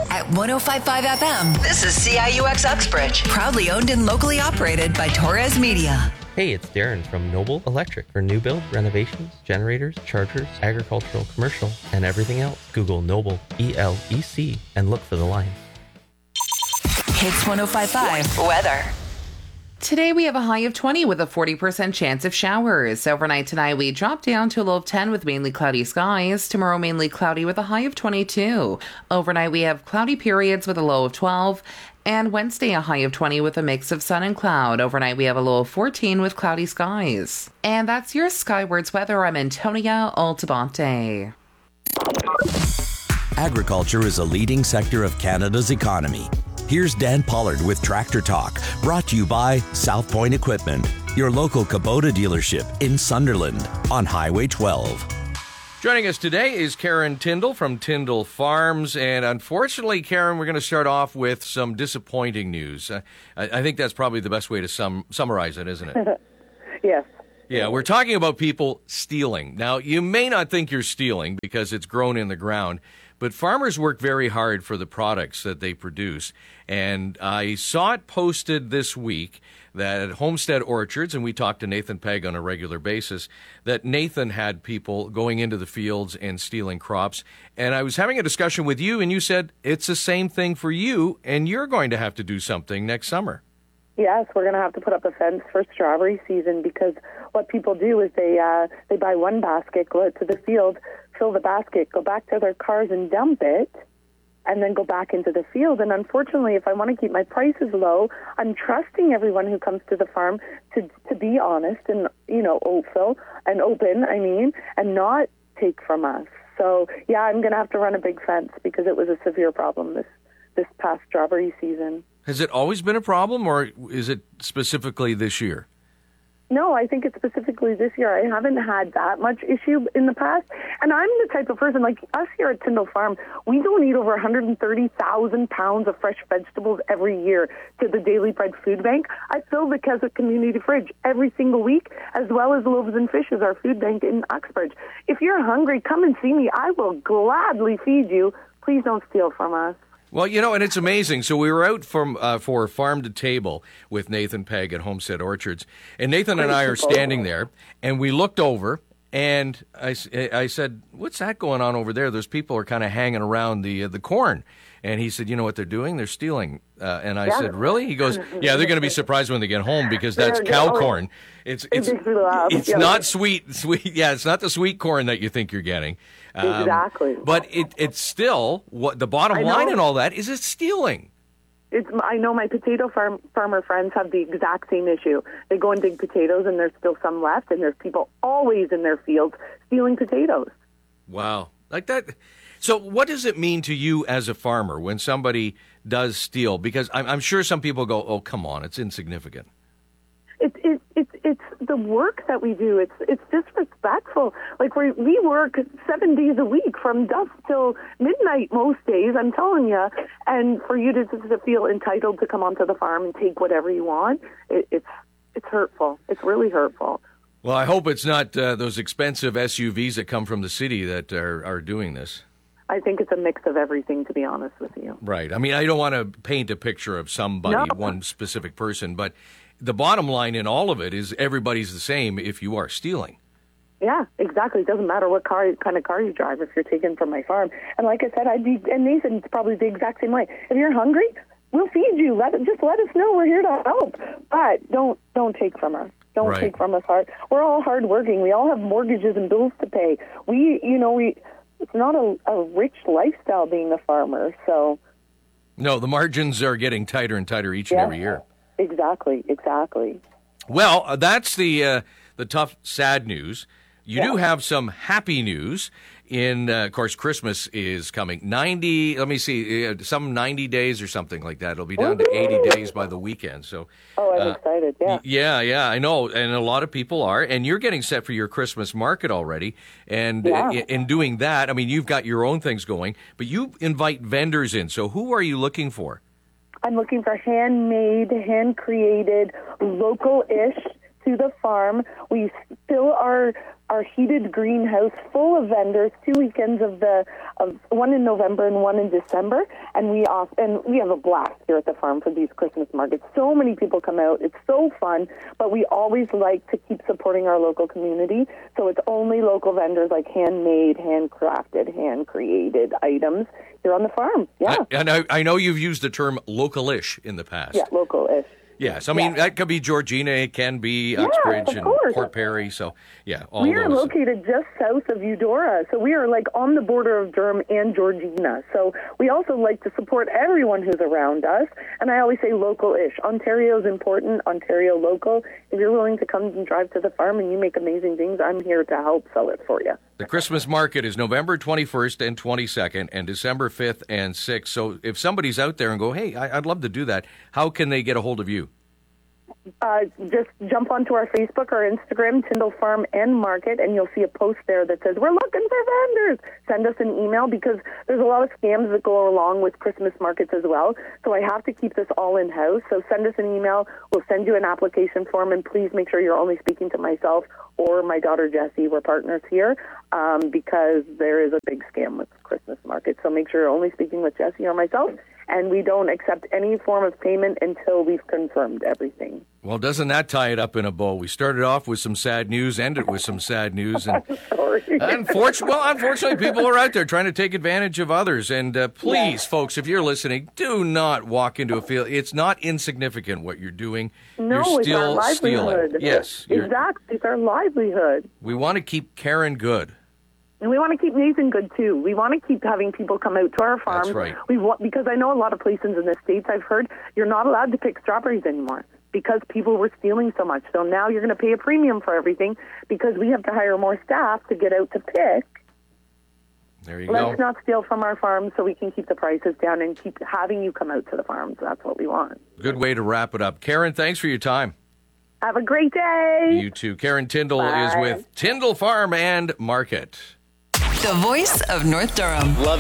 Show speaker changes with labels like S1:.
S1: at 105.5 FM.
S2: This is CIUX Uxbridge.
S1: Proudly owned and locally operated by Torres Media.
S3: Hey, it's Darren from Noble Electric for new build, renovations, generators, chargers, agricultural, commercial, and everything else. Google Noble, ELEC, and look for the line.
S1: Hits 105.5 weather.
S4: Today we have a high of 20 with a 40% chance of showers. Overnight tonight we drop down to a low of 10 with mainly cloudy skies. Tomorrow mainly cloudy with a high of 22. Overnight we have cloudy periods with a low of 12. And Wednesday a high of 20 with a mix of sun and cloud. Overnight we have a low of 14 with cloudy skies. And that's your Skywards weather. I'm Antonia Altabonte.
S5: Agriculture is a leading sector of Canada's economy. Here's Dan Pollard with Tractor Talk, brought to you by South Point Equipment, your local Kubota dealership in Sunderland on Highway 12.
S6: Joining us today is Karen Tyndall from Tyndall Farms. And unfortunately, Karen, we're going to start off with some disappointing news. I think that's probably the best way to summarize it, isn't it?
S7: Yes.
S6: Yeah, we're talking about people stealing. Now, you may not think you're stealing because it's grown in the ground, but farmers work very hard for the products that they produce. And I saw it posted this week that at Homestead Orchards, and we talk to Nathan Pegg on a regular basis, that Nathan had people going into the fields and stealing crops. And I was having a discussion with you, and you said it's the same thing for you, and you're going to have to do something next summer.
S7: Yes, we're going to have to put up a fence for strawberry season because what people do is they buy one basket, go out to the field, fill the basket, go back to their cars and dump it, and then go back into the field. And unfortunately, if I want to keep my prices low, I'm trusting everyone who comes to the farm to be honest and, open, and not take from us. So, yeah, I'm going to have to run a big fence because it was a severe problem this past strawberry season.
S6: Has it always been a problem, or is it specifically this year?
S7: No, I think it's specifically this year. I haven't had that much issue in the past. And I'm the type of person, like us here at Tyndall Farm, we don't eat over 130,000 pounds of fresh vegetables every year to the Daily Bread Food Bank. I fill the Keswick Community Fridge every single week, as well as Loaves and Fishes, our food bank in Uxbridge. If you're hungry, come and see me. I will gladly feed you. Please don't steal from us.
S6: Well, and it's amazing. So we were out for Farm to Table with Nathan Pegg at Homestead Orchards, and Nathan and I are standing there, and we looked over, and I said, "What's that going on over there? Those people are kind of hanging around the corn." And he said, "You know what they're doing? They're stealing." And I said, "Really?" He goes, "Yeah, they're going to be surprised when they get home because that's cow corn. It's not sweet. Yeah, it's not the sweet corn that you think you're getting."
S7: Exactly.
S6: But it's still what the bottom line in all that is it's stealing.
S7: I know my potato farmer friends have the exact same issue. They go and dig potatoes, and there's still some left, and there's people always in their fields stealing potatoes.
S6: Wow, like that. So what does it mean to you as a farmer when somebody does steal? Because I'm sure some people go, "Oh, come on, it's insignificant." It's
S7: the work that we do. It's disrespectful. Like we work 7 days a week from dusk till midnight most days. I'm telling you, and for you to feel entitled to come onto the farm and take whatever you want, it's hurtful. It's really hurtful.
S6: Well, I hope it's not those expensive SUVs that come from the city that are doing this.
S7: I think it's a mix of everything, to be honest with you.
S6: Right. I mean, I don't want to paint a picture of somebody, one specific person, but the bottom line in all of it is everybody's the same if you are stealing.
S7: Yeah, exactly. It doesn't matter what kind of car you drive if you're taken from my farm. And like I said, and Nathan's probably the exact same way. If you're hungry, we'll feed you. Just let us know. We're here to help. But don't take from us. Don't take from us hard. We're all hardworking. We all have mortgages and bills to pay. It's not a rich lifestyle being a farmer. So
S6: no, the margins are getting tighter and tighter each and every year.
S7: Exactly.
S6: Well, that's the tough, sad news. You do have some happy news. Of course, Christmas is coming. 90 days or something like that. It'll be down to 80 days by the weekend. So,
S7: I'm excited, yeah.
S6: Yeah, I know. And a lot of people are. And you're getting set for your Christmas market already. And in doing that, I mean, you've got your own things going, but you invite vendors in. So who are you looking for?
S7: I'm looking for handmade, hand-created, local-ish to the farm. We fill our our heated greenhouse full of vendors, 2 weekends of one in November and one in December, and we have a blast here at the farm for these Christmas markets. So many people come out. It's so fun, but we always like to keep supporting our local community, so it's only local vendors, like handmade, handcrafted, hand-created items here on the farm. Yeah.
S6: And I know you've used the term local-ish in the past.
S7: Yeah, local-ish.
S6: Yes, I mean, that could be Georgina, it can be Uxbridge and Port Perry, so yeah, all
S7: We
S6: those.
S7: are located just south of Eudora, so we are like on the border of Durham and Georgina. So we also like to support everyone who's around us, and I always say local-ish. Ontario's important, Ontario local. If you're willing to come and drive to the farm and you make amazing things, I'm here to help sell it for you.
S6: The Christmas market is November 21st and 22nd and December 5th and 6th. So if somebody's out there and go, hey, I'd love to do that, how can they get a hold of you?
S7: Just jump onto our Facebook or Instagram, Tyndall Farm and Market, and you'll see a post there that says, we're looking for vendors. Send us an email, because there's a lot of scams that go along with Christmas markets as well. So I have to keep this all in-house. So send us an email. We'll send you an application form, and please make sure you're only speaking to myself or my daughter, Jessie. We're partners here, because there is a big scam with Christmas markets. So make sure you're only speaking with Jessie or myself, and we don't accept any form of payment until we've confirmed everything.
S6: Well, doesn't that tie it up in a bow? We started off with some sad news, ended with some sad news, and
S7: Sorry.
S6: unfortunately, people are out there trying to take advantage of others. And please, folks, if you're listening, do not walk into a field. It's not insignificant what you're doing.
S7: No,
S6: you're
S7: it's our
S6: still
S7: livelihood.
S6: stealing. Yes,
S7: exactly. It's our livelihood.
S6: we want to keep Karen good.
S7: And we want to keep Nathan good, too. We want to keep having people come out to our farms.
S6: That's right.
S7: Because I know a lot of places in the States, I've heard, you're not allowed to pick strawberries anymore because people were stealing so much. So now you're going to pay a premium for everything because we have to hire more staff to get out to pick.
S6: There you go.
S7: Let's not steal from our farms so we can keep the prices down and keep having you come out to the farms. That's what we want.
S6: Good way to wrap it up. Karen, thanks for your time.
S7: Have a great day.
S6: You too. Karen Tyndall is
S7: Bye.
S6: with Tyndall Farm and Market.
S1: The voice of North Durham.